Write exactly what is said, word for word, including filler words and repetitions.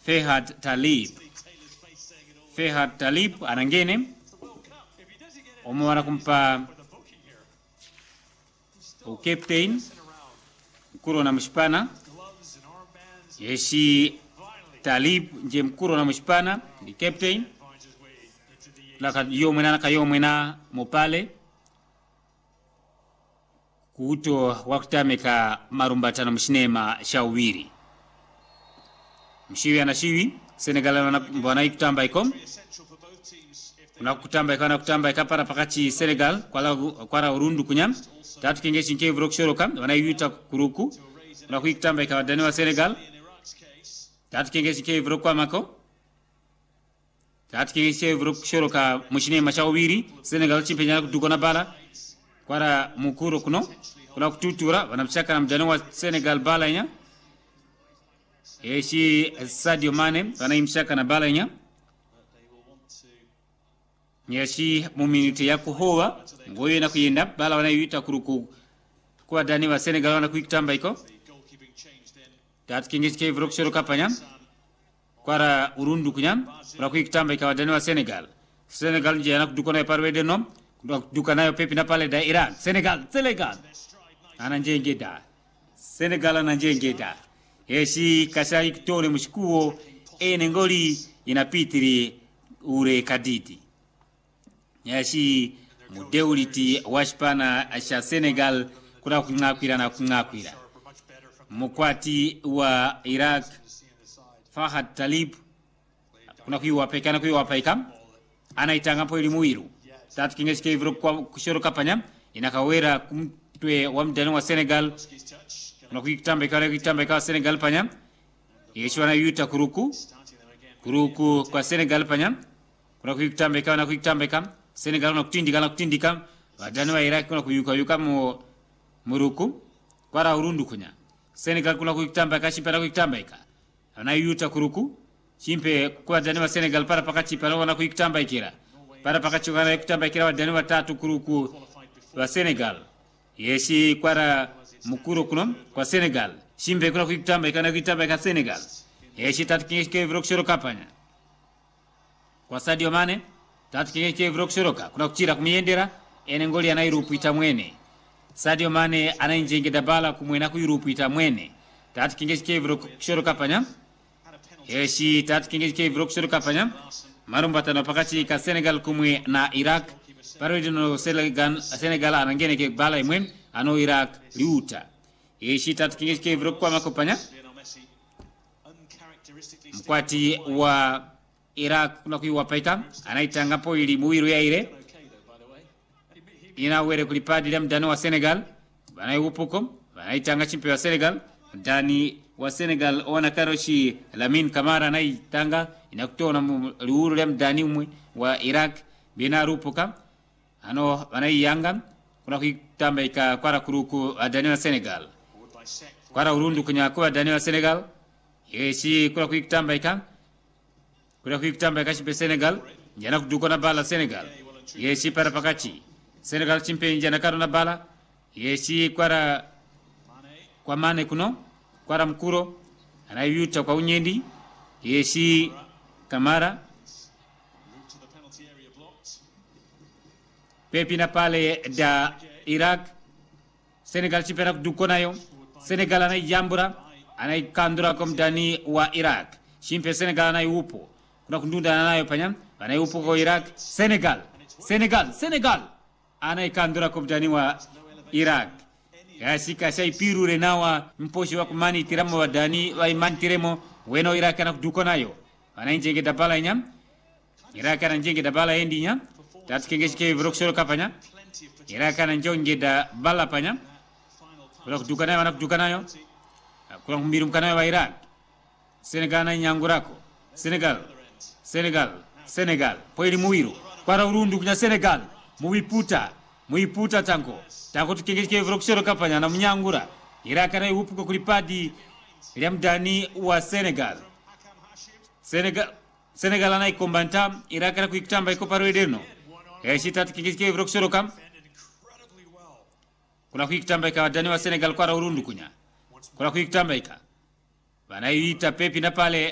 Fehad Talib. Fehad Talib anangene omwana kumpa o captain mkuru na mshipana yeshi Talib nje mkuru na mshipana ni captain laka yomwena na kayomwena mopale kuto wakutameka marumbatano mshinema shawiri mshiwi anashiwi Senegal wana ikutamba ikom kuna kutamba ikana kutamba ikapara pakati Senegal kwa kwa urundu kunyam tatu kingeshi nke vrok shoroka wana yuta kuruku kuna kuikutamba ikawadani wa Senegal tatu kingeshi nke vrok kwa mako tatu kingeshi vrok shoroka mshinema shawiri Senegal chimpe nyana kudukona bala kwa mukuro kuno kuna kututura wanamshaka na mjano wa Senegal bala nya yeshi Sadio Mane wanaimshaka na bala nya yeshi muminute ya kuhoa ngoyo na kuyenda bala wanayuita kuruku kwa dani wa Senegal wana kuikutamba iko tatu kingeshi ke vrok shoroka panya kwa urundu kunyam wana kuikutamba ikawa dani wa Senegal Senegal nje yana kudukona parwede nom duka nayo pepi na pale da Iran Senegal Senegal ananjengeda Senegal ananjengeda yeshi kasai kitone mshikuo ene ngoli inapitiri ure kadidi yeshi mudeuliti washpana asha Senegal kuna kungakwira na kungakwira mkwati wa Iraq Fahad Talib kuna kuiwa pekana kuiwa pekam anaitanga po ilimuiru tatu kingeshi ke vro kwa kushoroka panya inakawera kumtwe wa mdani wa Senegal kuna kuikutamba ikawa kuikutamba ikawa Senegal panya yeshi wana yuta kuruku kuruku kwa Senegal panya kuna kuikutamba ikawa na kuikutamba ikawa Senegal kuna kutindika na kutindika wadani wa Iraq kuna kuyuka yuka mu muruku kwa ra urundu kunya Senegal kuna kuikutamba ikawa shimpe na kuikutamba ikawa wana yuta kuruku shimpe kwa wadani wa Senegal para pakati para wana kuikutamba ikira para pakati wana kuikutamba ikira wadani wa tatu kuruku wa Senegal yeshi kwa mukuro kuno kwa Senegal shimbe kuna kuikutamba ikana kuikutamba ika Senegal yeshi tatu kingeshi ke vrok shoroka panya kwa Sadio Mane tatu kingeshi ke vrok shoroka kuna kuchira kumiyendera ene ngoli anairupu itamwene Sadio Mane anainjengeda bala kumwena kuirupu itamwene tatu kingeshi ke vrok shoroka panya yeshi tatu kingeshi ke vrok shoroka panya marumbatano pakati ka Senegal kumwe na Iraq parodino Senegal Senegal anangene ke bala imwen ano Iraq liuta yeshi tatu kingeshi ke vrok kwa makopanya mkwati wa Iraq kuna kuiwa paika anaitanga po ili muiru ya ire ina were kulipadi la mdani wa Senegal bana yupuko anaitanga chimpe wa Senegal mdani wa Senegal ona karoshi Lamine Camara anaitanga inakutona liuru la mdani umwe wa Iraq bina rupuka ano anaiyanga kuna kuitamba ika kwara kuruku adani wa Senegal kwara urundu kunya kwa adani wa Senegal yeshi kuna kuitamba ika kuna kuitamba ika chimpe Senegal jana kuduko na bala Senegal yeshi para pakati Senegal chimpe njana karo na bala yeshi kwara kwa Mane kuno kwara mkuro anayuta kwa unyendi yeshi Camara pepi na pale da Iraq Senegal chipera kuduko nayo Senegal anai jambura anai kandura komdani wa Iraq shimpe Senegal anai upo kuna kundunda nayo panya anai upo kwa Iraq Senegal Senegal Senegal anai kandura komdani wa Iraq yashika shai piru renawa mposhi wa kumani tiramo wa dani wa imani tiremo weno Iraq ana kuduko nayo anai njenge dabala nyam Iraq ana njenge dabala endi nyam tatu kingeshi ke vrok shoroka panya Iraq ana njonge da bala panya kuna kuduka nayo wana kuduka nayo kuna kumbiru mkanayo wa Iraq Senegal na nyangurako Senegal Senegal Senegal po ili muiru kwa urundu kunya Senegal muiputa muiputa tango tango tukingeshi ke vrok shoroka panya na mnyangura Iraq na upuko kulipadi ili mdani wa Senegal Senegal Senegal ana ikombanta Iraq na kuikutamba iko parwedeno yeshi tatu kingeshi ke vrok shoroka kuna kuikutamba ika wadani wa Senegal kwa urundu kunya kuna kuikutamba ika bana yuita pepi na pale